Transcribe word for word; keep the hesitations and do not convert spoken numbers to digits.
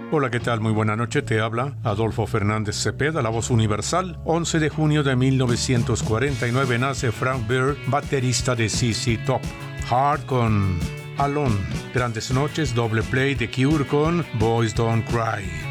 Hola, ¿qué tal? Muy buena noche, te habla Adolfo Fernández Cepeda, la voz universal. once de junio de mil novecientos cuarenta y nueve nace Frank Beard, baterista de Z Z Top. Hard con Alone, Grandes Noches, doble play de Cure con Boys Don't Cry.